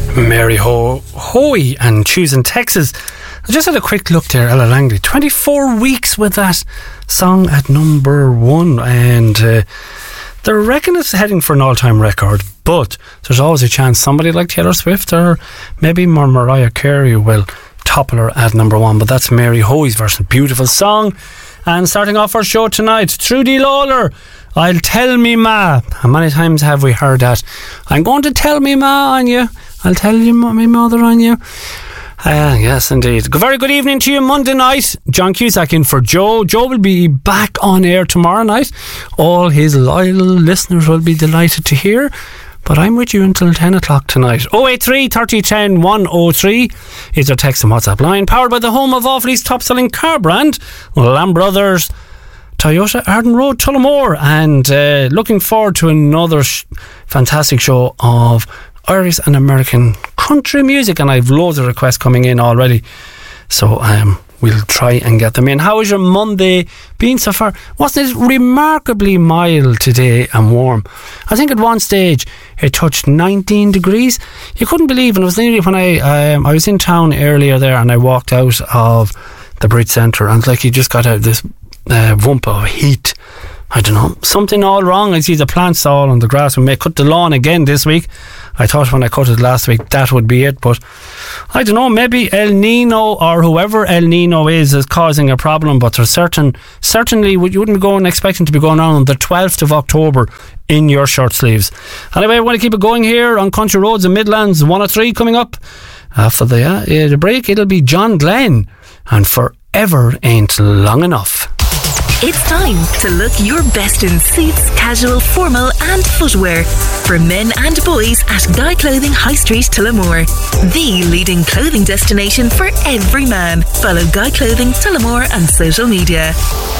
Mary Hoey and Choosing Texas. I just had a quick look there, Ella Langley. 24 weeks with that song at number 1, and they reckon it's heading for an all-time record, but there's always a chance somebody like Taylor Swift or maybe more Mariah Carey will topple her at number 1, but that's Mary Hoey's version. Beautiful song. And starting off our show tonight, Trudy Lawler, I'll tell me ma. How many times have we heard that? I'm going to tell me ma on you. I'll tell you my mother on you. Yes, indeed. Very good evening to you. Monday night, John Cusack in for Joe. Joe will be back on air tomorrow night. All his loyal listeners will be delighted to hear. But I'm with you until 10 o'clock tonight. 083 3010 103 is our text and WhatsApp line. Powered by the home of Offaly's top-selling car brand, Lamb Brothers Toyota, Arden Road, Tullamore. And looking forward to another fantastic show of Irish and American country music, and I've loads of requests coming in already, so we'll try and get them in. How has your Monday been so far? Wasn't it remarkably mild today and warm? I think at one stage it touched 19 degrees. You couldn't believe, and it was nearly when I was in town earlier there, and I walked out of the Bridge Centre, and like you just got out this wump of heat. I don't know, something all wrong. I see the plants all on the grass. We may cut the lawn again this week. I thought when I cut it last week that would be it, but I don't know, maybe El Nino or whoever El Nino is causing a problem, but there's certainly you wouldn't be going expecting to be going on the 12th of October in your shirt sleeves. Anyway, I want to keep it going here on Country Roads and Midlands 103 coming up. After the break, it'll be John Glenn and Forever Ain't Long Enough. It's time to look your best in suits, casual, formal and footwear for men and boys at Guy Clothing High Street, Tullamore. The leading clothing destination for every man. Follow Guy Clothing Tullamore on social media.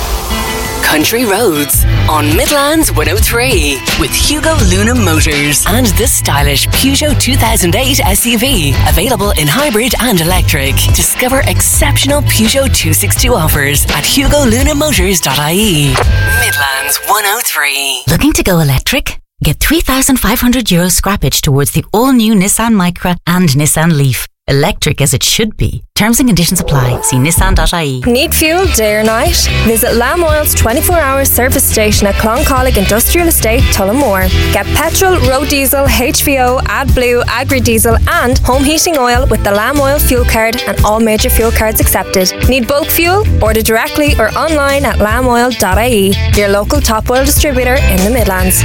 Country Roads on Midlands 103 with Hugo Luna Motors and the stylish Peugeot 2008 SUV, available in hybrid and electric. Discover exceptional Peugeot 262 offers at hugolunamotors.ie. Midlands 103. Looking to go electric? Get €3,500 scrappage towards the all-new Nissan Micra and Nissan Leaf. Electric as it should be. Terms and conditions apply. See nissan.ie. Need fuel day or night? Visit Lamb Oil's 24-hour service station at Cloncollig Industrial Estate, Tullamore. Get petrol, road diesel, HVO, AdBlue, Agri-Diesel and home heating oil with the Lamb Oil fuel card and all major fuel cards accepted. Need bulk fuel? Order directly or online at lamoil.ie. Your local top oil distributor in the Midlands.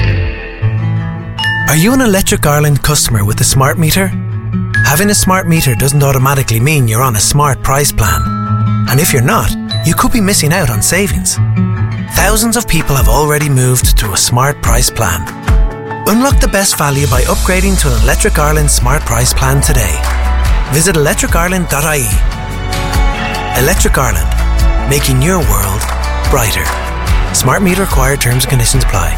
Are you an Electric Ireland customer with a smart meter? Having a smart meter doesn't automatically mean you're on a smart price plan. And if you're not, you could be missing out on savings. Thousands of people have already moved to a smart price plan. Unlock the best value by upgrading to an Electric Ireland smart price plan today. Visit electricireland.ie. Electric Ireland, making your world brighter. Smart meter required, terms and conditions apply.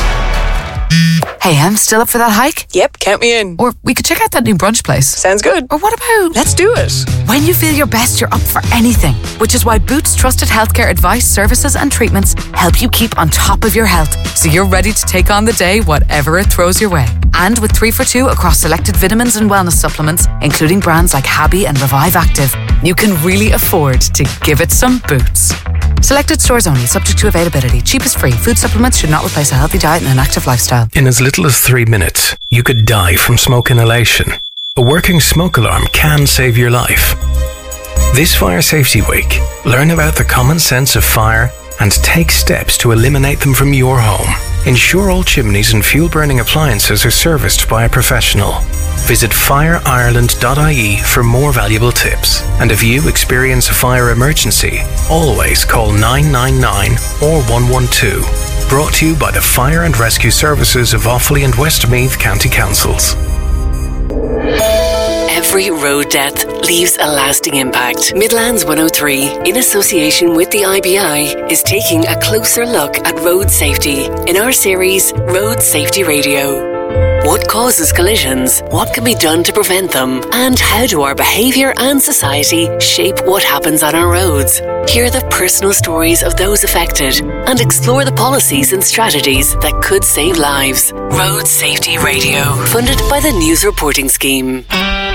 Hey, I'm still up for that hike? Yep, count me in. Or we could check out that new brunch place. Sounds good. Or what about... Let's do it. When you feel your best, you're up for anything. Which is why Boots trusted healthcare advice, services and treatments help you keep on top of your health. So you're ready to take on the day, whatever it throws your way. And with 3 for 2 across selected vitamins and wellness supplements, including brands like Habby and Revive Active, you can really afford to give it some Boots. Selected stores only, subject to availability. Cheap is free. Food supplements should not replace a healthy diet and an active lifestyle. In as little as 3 minutes, you could die from smoke inhalation. A working smoke alarm can save your life. This Fire Safety Week, learn about the common sense of fire and take steps to eliminate them from your home. Ensure all chimneys and fuel-burning appliances are serviced by a professional. Visit fireireland.ie for more valuable tips. And if you experience a fire emergency, always call 999 or 112. Brought to you by the Fire and Rescue Services of Offaly and Westmeath County Councils. Every road death leaves a lasting impact. Midlands 103, in association with the IBI, is taking a closer look at road safety in our series Road Safety Radio. What causes collisions? What can be done to prevent them? And how do our behaviour and society shape what happens on our roads? Hear the personal stories of those affected and explore the policies and strategies that could save lives. Road Safety Radio, funded by the News Reporting Scheme.